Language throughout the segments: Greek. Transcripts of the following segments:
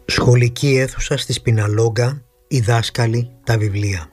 Σχολική αίθουσα στη Σπιναλόγκα, οι δάσκαλοι, τα βιβλία.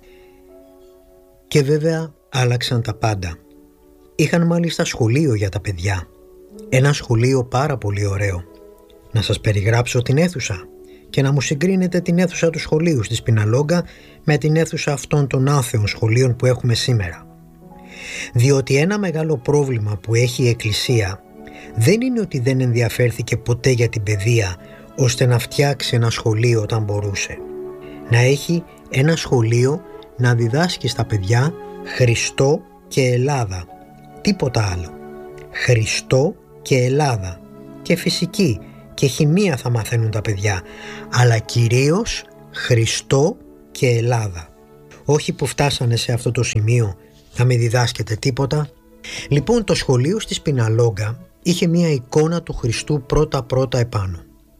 Και βέβαια άλλαξαν τα πάντα. Είχαν μάλιστα σχολείο για τα παιδιά. Ένα σχολείο πάρα πολύ ωραίο. Να σας περιγράψω την αίθουσα και να μου συγκρίνετε την αίθουσα του σχολείου στη Σπιναλόγκα με την αίθουσα αυτών των άθεων σχολείων που έχουμε σήμερα. Διότι ένα μεγάλο πρόβλημα που έχει η Εκκλησία δεν είναι ότι δεν ενδιαφέρθηκε ποτέ για την παιδεία ώστε να φτιάξει ένα σχολείο όταν μπορούσε. Να έχει ένα σχολείο να διδάσκει στα παιδιά Χριστό και Ελλάδα. Τίποτα άλλο. Χριστό και Ελλάδα. Και φυσική και χημεία θα μαθαίνουν τα παιδιά. Αλλά κυρίως Χριστό και Ελλάδα. Όχι που φτάσανε σε αυτό το σημείο να μην διδάσκεται τίποτα. Λοιπόν, το σχολείο στη Σπιναλόγκα είχε μία εικόνα του Χριστού πρώτα επάνω.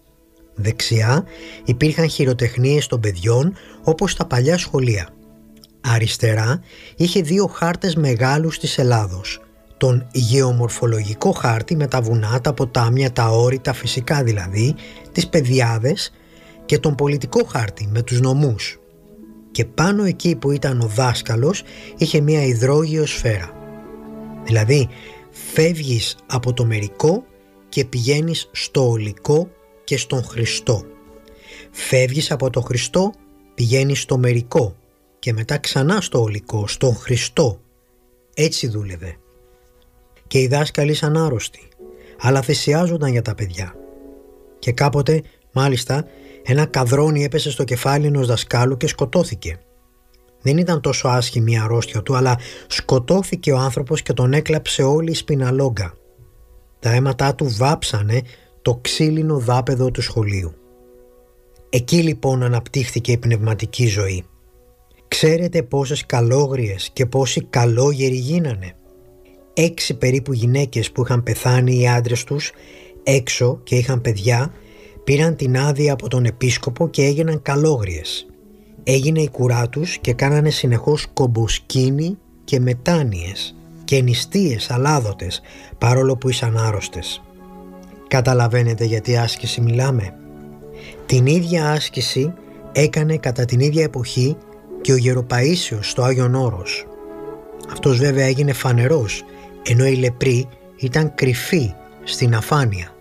Δεξιά υπήρχαν χειροτεχνίες των παιδιών όπως στα παλιά σχολεία. Αριστερά είχε 2 χάρτες μεγάλους της Ελλάδος. Τον γεωμορφολογικό χάρτη με τα βουνά, τα ποτάμια, τα όρη, τα φυσικά δηλαδή, τις πεδιάδες, και τον πολιτικό χάρτη με τους νομούς. Και πάνω εκεί που ήταν ο δάσκαλος είχε μία υδρόγειο σφαίρα. Δηλαδή φεύγεις από το μερικό και πηγαίνεις στο ολικό και στον Χριστό. Φεύγεις από το Χριστό, πηγαίνεις στο μερικό και μετά ξανά στο ολικό, στον Χριστό. Έτσι δούλευε. Και οι δάσκαλοι ήσαν άρρωστοι, αλλά θυσιάζονταν για τα παιδιά. Και κάποτε, μάλιστα, ένα καδρόνι έπεσε στο κεφάλι ενός δασκάλου και σκοτώθηκε. Δεν ήταν τόσο άσχημη η αρρώστια του, αλλά σκοτώθηκε ο άνθρωπος και τον έκλαψε όλη η Σπιναλόγκα. Τα αίματά του βάψανε το ξύλινο δάπεδο του σχολείου. Εκεί λοιπόν αναπτύχθηκε η πνευματική ζωή. Ξέρετε πόσες καλόγριες και πόσοι καλόγεροι γίνανε? 6 περίπου γυναίκες που είχαν πεθάνει οι άντρες τους έξω και είχαν παιδιά πήραν την άδεια από τον επίσκοπο και έγιναν καλόγριες. Έγινε η κουρά τους και κάνανε συνεχώς κομποσκίνη και μετάνοιες και νηστείες αλάδοτες, παρόλο που ήσαν άρρωστες. Καταλαβαίνετε γιατί άσκηση μιλάμε? Την ίδια άσκηση έκανε κατά την ίδια εποχή και ο Γεροπαΐσιος στο Άγιον Όρος. Αυτός βέβαια έγινε φανερός, ενώ οι λεπροί ήταν κρυφοί στην αφάνεια.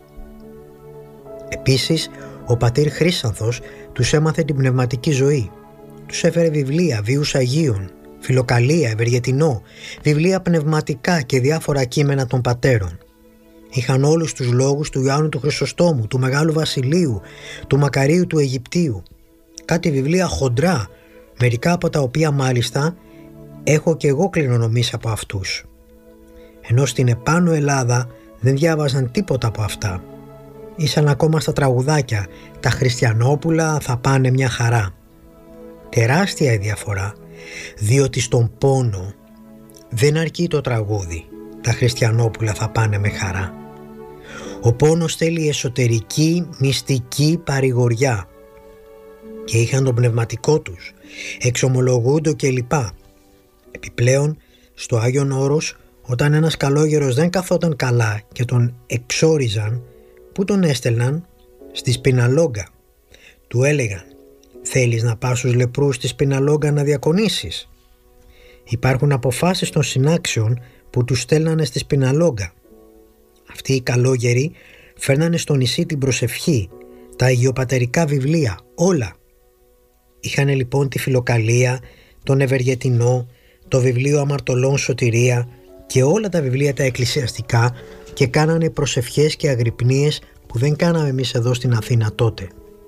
Επίσης, ο πατήρ Χρύσανθος τους έμαθε την πνευματική ζωή. Τους έφερε βιβλία, βίους Αγίων, φιλοκαλία, ευεργετινό, βιβλία πνευματικά και διάφορα κείμενα των πατέρων. Είχαν όλους τους λόγους του Ιωάννου του Χρυσοστόμου, του Μεγάλου Βασιλείου, του Μακαρίου του Αιγυπτίου. Κάτι βιβλία χοντρά, μερικά από τα οποία μάλιστα έχω και εγώ κληρονομήσει από αυτούς. Ενώ στην επάνω Ελλάδα δεν διάβαζαν τίποτα από αυτά. Ήσαν ακόμα στα τραγουδάκια, τα Χριστιανόπουλα θα πάνε μια χαρά. Τεράστια η διαφορά, διότι στον πόνο δεν αρκεί το τραγούδι, τα Χριστιανόπουλα θα πάνε με χαρά. Ο πόνος θέλει εσωτερική, μυστική παρηγοριά. Και είχαν τον πνευματικό τους, εξομολογούντο κλπ. Επιπλέον, στο Άγιον Όρος, όταν ένας καλόγερος δεν καθόταν καλά και τον εξόριζαν, πού τον έστελναν? Στη Σπιναλόγκα. Του έλεγαν, θέλεις να πας στους λεπρούς στη Σπιναλόγκα να διακονήσεις? Υπάρχουν αποφάσεις των συνάξεων που τους στέλνανε στη Σπιναλόγκα. Αυτοί οι καλόγεροι φέρνανε στο νησί την προσευχή, τα αγιοπατερικά βιβλία, όλα. Είχανε λοιπόν τη φιλοκαλία, τον ευεργετινό, το βιβλίο αμαρτωλών σωτηρία και όλα τα βιβλία τα εκκλησιαστικά και κάνανε προσευχές και αγρυπνίες που δεν κάναμε εμείς εδώ στην Αθήνα τότε.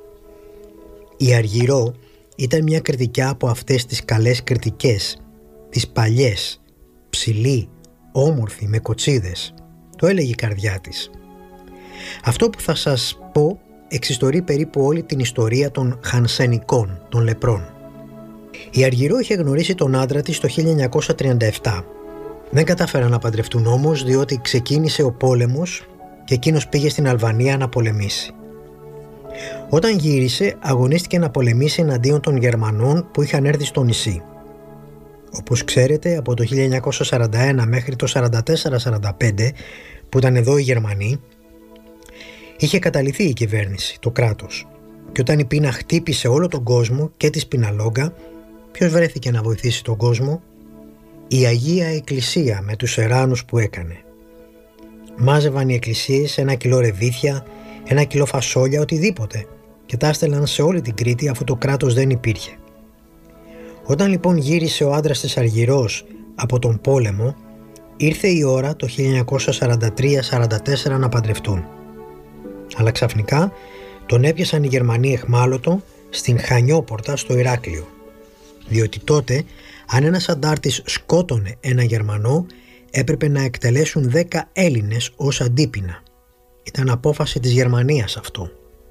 Η Αργυρό ήταν μια κριτικιά από αυτές τις καλές κριτικές, τις παλιές, ψηλή, όμορφη, με κοτσίδες. Το έλεγε η καρδιά της. Αυτό που θα σας πω εξιστορεί περίπου όλη την ιστορία των Χανσενικών, των λεπρών. Η Αργυρό είχε γνωρίσει τον άντρα της το 1937. Δεν κατάφεραν να παντρευτούν όμως, διότι ξεκίνησε ο πόλεμος και εκείνος πήγε στην Αλβανία να πολεμήσει. Όταν γύρισε, αγωνίστηκε να πολεμήσει εναντίον των Γερμανών που είχαν έρθει στο νησί. Όπως ξέρετε, από το 1941 μέχρι το 1944-1945, που ήταν εδώ οι Γερμανοί, είχε καταλυθεί η κυβέρνηση, το κράτος. Και όταν η πείνα χτύπησε όλο τον κόσμο και τη Σπιναλόγκα, ποιος βρέθηκε να βοηθήσει τον κόσμο? Η Αγία Εκκλησία με τους εράνους που έκανε. Μάζευαν οι εκκλησίες 1 κιλό ρεβίθια, 1 κιλό φασόλια, οτιδήποτε, και τα έστελναν σε όλη την Κρήτη αφού το κράτος δεν υπήρχε. Όταν λοιπόν γύρισε ο άντρας της Αργυρός από τον πόλεμο, ήρθε η ώρα το 1943-44 να παντρευτούν. Αλλά ξαφνικά τον έπιασαν οι Γερμανοί εχμάλωτο στην Χανιόπορτα στο Ηράκλειο. Διότι τότε, αν ένας αντάρτης σκότωνε ένα Γερμανό, έπρεπε να εκτελέσουν 10 Έλληνες ως αντίπεινα. Ήταν απόφαση της Γερμανίας αυτό.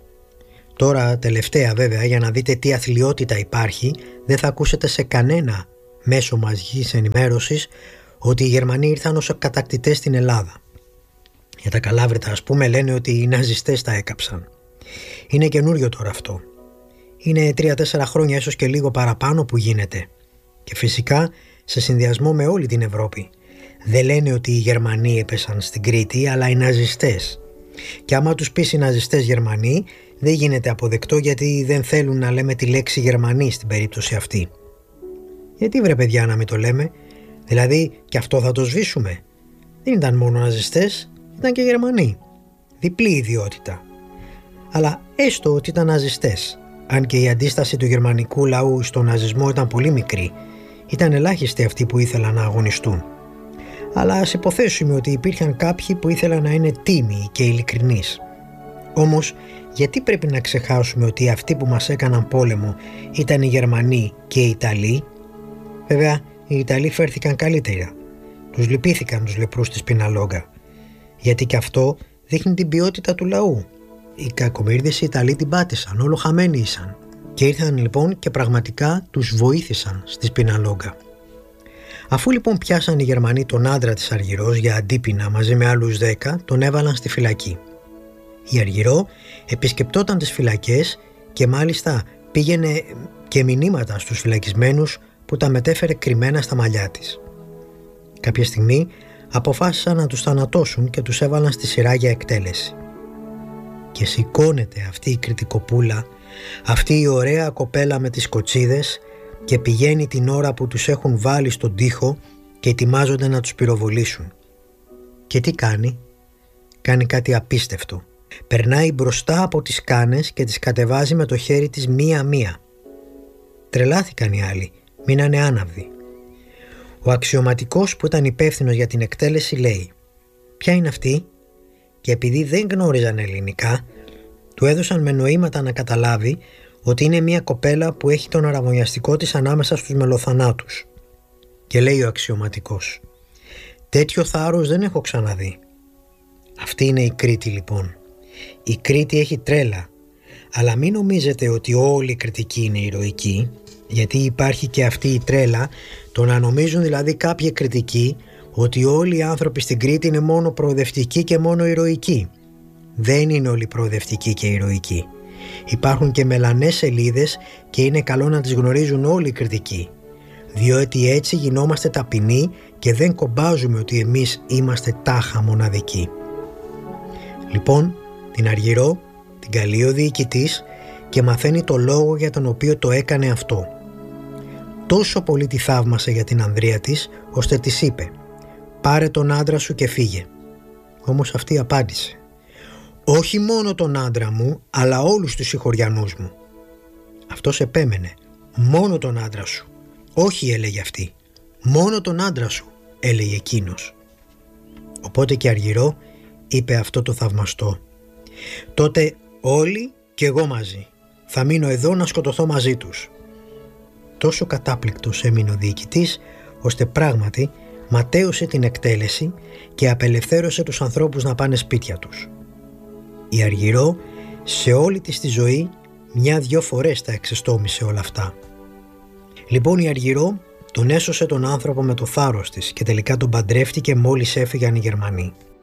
Τώρα τελευταία βέβαια, για να δείτε τι αθλιότητα υπάρχει, δεν θα ακούσετε σε κανένα μέσο μαζικής ενημέρωσης ότι οι Γερμανοί ήρθαν ως κατακτητές στην Ελλάδα. Για τα Καλάβρητα ας πούμε λένε ότι οι ναζιστές τα έκαψαν. Είναι καινούριο τώρα αυτό. Είναι 3-4 χρόνια, ίσως και λίγο παραπάνω που γίνεται. Και φυσικά σε συνδυασμό με όλη την Ευρώπη. Δεν λένε ότι οι Γερμανοί έπεσαν στην Κρήτη, αλλά οι ναζιστές. Και άμα τους πεις οι ναζιστές Γερμανοί, δεν γίνεται αποδεκτό, γιατί δεν θέλουν να λέμε τη λέξη Γερμανοί στην περίπτωση αυτή. Γιατί βρε παιδιά να μην το λέμε? Δηλαδή και αυτό θα το σβήσουμε? Δεν ήταν μόνο ναζιστές, ήταν και Γερμανοί. Διπλή ιδιότητα. Αλλά έστω ότι ήταν ναζιστές, αν και η αντίσταση του γερμανικού λαού στον ναζισμό ήταν πολύ μικρή, ήταν ελάχιστοι αυτοί που ήθελαν να αγωνιστούν. Αλλά ας υποθέσουμε ότι υπήρχαν κάποιοι που ήθελαν να είναι τίμιοι και ειλικρινείς. Όμως, γιατί πρέπει να ξεχάσουμε ότι αυτοί που μας έκαναν πόλεμο ήταν οι Γερμανοί και οι Ιταλοί? Βέβαια, οι Ιταλοί φέρθηκαν καλύτερα. Τους λυπήθηκαν τους λεπρούς της Σπιναλόγκα. Γιατί και αυτό δείχνει την ποιότητα του λαού. Οι κακομοίρδες οι Ιταλοί την πάτησαν, όλο χαμένοι ήσαν. Και ήρθαν λοιπόν και πραγματικά τους βοήθησαν στη Σπιναλόγκα. Αφού λοιπόν πιάσαν οι Γερμανοί τον άντρα της Αργυρός για αντίπεινα μαζί με άλλους 10, τον έβαλαν στη φυλακή. Η Αργυρό επισκεπτόταν τις φυλακές και μάλιστα πήγαινε και μηνύματα στους φυλακισμένους που τα μετέφερε κρυμμένα στα μαλλιά της. Κάποια στιγμή αποφάσισαν να τους θανατώσουν και τους έβαλαν στη σειρά για εκτέλεση. Και σηκώνεται αυτή η κριτικοπούλα, αυτή η ωραία κοπέλα με τις κοτσίδες, και πηγαίνει την ώρα που τους έχουν βάλει στον τοίχο και ετοιμάζονται να τους πυροβολήσουν. Και τι κάνει? Κάνει κάτι απίστευτο. Περνάει μπροστά από τις κάνες και τις κατεβάζει με το χέρι της μία-μία. Τρελάθηκαν οι άλλοι, μείνανε άναυδοι. Ο αξιωματικός που ήταν υπεύθυνος για την εκτέλεση λέει «Ποια είναι αυτή?» Και επειδή δεν γνώριζαν ελληνικά, του έδωσαν με νοήματα να καταλάβει ότι είναι μια κοπέλα που έχει τον αραβωνιαστικό της ανάμεσα στους μελοθανάτους. Και λέει ο αξιωματικός «Τέτοιο θάρρος δεν έχω ξαναδεί». Αυτή είναι η Κρήτη λοιπόν. Η Κρήτη έχει τρέλα. Αλλά μην νομίζετε ότι όλη η Κρητική είναι ηρωική, γιατί υπάρχει και αυτή η τρέλα, το να νομίζουν δηλαδή κάποιοι κριτικοί ότι όλοι οι άνθρωποι στην Κρήτη είναι μόνο προοδευτικοί και μόνο ηρωικοί. Δεν είναι όλοι προοδευτικοί και ηρωικοί. Υπάρχουν και μελανές σελίδες και είναι καλό να τις γνωρίζουν όλοι οι κριτικοί, διότι έτσι γινόμαστε ταπεινοί και δεν κομπάζουμε ότι εμείς είμαστε τάχα μοναδικοί. Λοιπόν, την Αργυρό την καλεί ο διοικητής και μαθαίνει το λόγο για τον οποίο το έκανε αυτό. Τόσο πολύ τη θαύμασε για την ανδρεία της, ώστε της είπε «Πάρε τον άντρα σου και φύγε». Όμως αυτή απάντησε «Όχι μόνο τον άντρα μου, αλλά όλους τους συγχωριανούς μου». Αυτός επέμενε «Μόνο τον άντρα σου». «Όχι», έλεγε αυτή. «Μόνο τον άντρα σου», έλεγε εκείνος. Οπότε και Αργυρό είπε αυτό το θαυμαστό «Τότε όλοι και εγώ μαζί. Θα μείνω εδώ να σκοτωθώ μαζί τους». Τόσο κατάπληκτος έμεινε ο διοικητής, ώστε πράγματι ματαίωσε την εκτέλεση και απελευθέρωσε τους ανθρώπους να πάνε σπίτια τους. Η Αργυρό σε όλη της τη ζωή 1-2 φορές τα εξεστόμησε όλα αυτά. Λοιπόν η Αργυρό τον έσωσε τον άνθρωπο με το θάρρος της και τελικά τον παντρεύτηκε μόλις έφυγαν οι Γερμανοί.